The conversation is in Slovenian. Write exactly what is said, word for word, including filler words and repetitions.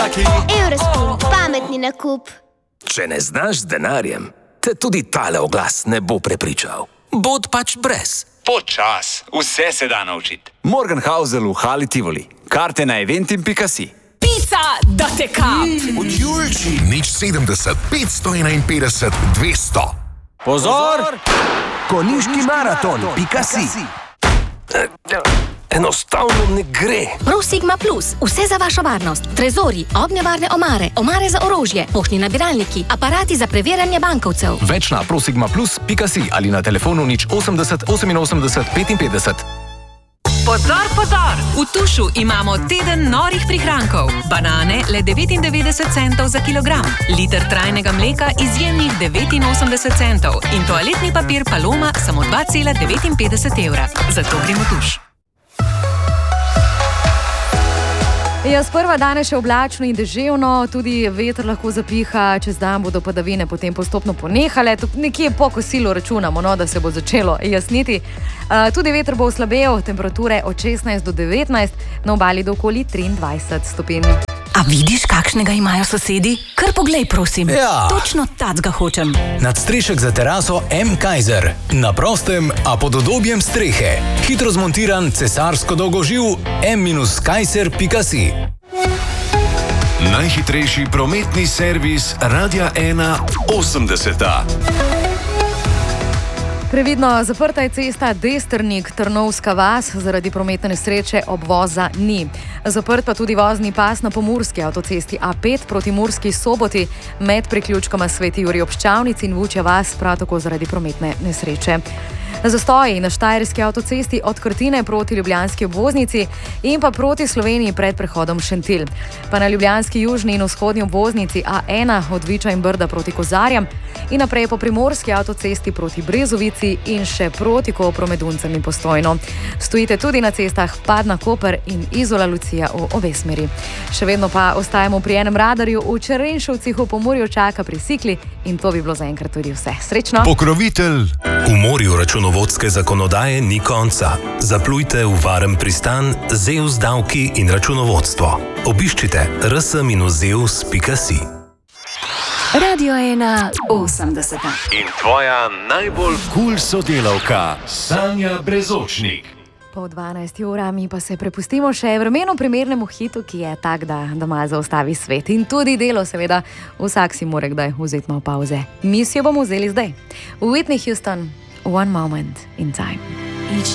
Eurospin, pametni nakup. Če ne znaš z denarjem, te tudi tale oglas ne bo prepričal. Bod pač brez. Počas, vse se da naučiti. Morgenhausel v Hali Tivoli. Karte na eventim pika si. Pica, da te kap! Od Julči. Nič sedemdeset, petsto enainpetdeset, dvesto. Pozor! Konjiški maraton, pika si. Enostavno ne gre. ProSigma Plus, vse za vašo varnost. Trezori, ognjevarne omare, omare za orožje, poštni nabiralniki, aparati za preverjanje bankovcev. Več na prosigma plus pika si ali na telefonu nič osemdeset oseminosemdeset petinpetdeset. Pozor, pozor! V Tušu imamo teden norih prihrankov. Banane le devetindevetdeset centov za kilogram. Liter trajnega mleka izjemnih devetinosemdeset centov. In toaletni papir Paloma samo dva cela devetinpetdeset evra. Zato gremo Tuš. Ja, sprva danes še oblačno in deževno, tudi veter lahko zapiha, čez dan bodo padavine potem postopno ponehale, nekje po kosilu računamo, no, da se bo začelo jasniti. Uh, tudi veter bo oslabel, temperature od šestnajst do devetnajst, na obali do okoli triindvajset stopinj. A vidiš, kakšnega imajo sosedi? Kar poglej, prosim. Ja. Točno tacga hočem. Nadstrešek za teraso M. Kaiser. Na prostem, a pod udobjem strehe. Hitro zmontiran cesarsko dolgoživ M Kaiser pika si. Najhitrejši prometni servis Radia ena osemdeseta. Previdno, zaprta je cesta Destrnik-Trnovska vas, zaradi prometne nesreče obvoza ni. Zaprt pa tudi vozni pas na pomurski avtocesti A pet proti Murski Soboti med priključkoma Sveti Jurij ob Ščavnici in Vučja vas, prav tako zaradi prometne nesreče. Zastoji na štajerski avtocesti od Krtine proti ljubljanski obvoznici in pa proti Sloveniji pred prehodom Šentilj. Pa na ljubljanski južni in vzhodni obvoznici A ena od Viča in Brda proti Kozarjam in naprej po primorski avtocesti proti Brezovici in še proti Kopru med Uncem in Postojno. Stojite tudi na cestah Padna-Koper in Izola-Lucija v obe smeri. Še vedno pa ostajamo pri enem radarju v Črenšovcih v Pomurju čaka pri Sikli in to bi bilo zaenkrat tudi vse. Srečno! Pokrovitelj. V morju računovodske zakonodaje ni konca. Zaplujte v varen pristan Zeus davki in računovodstvo. Obiščite r s minus zeus pika si. Radio ena osemdeseta. In tvoja najbolj kul sodelavka Sanja Brezočnik. Po dvanajsti ura mi pa se prepustimo še vremenu primernemu hitu, ki je tak, da, da malo zaustavi svet. In tudi delo, seveda, vsak si mora kdaj vzeti malo pauze. Mi si jo bomo vzeli zdaj. Whitney Houston, One Moment in Time.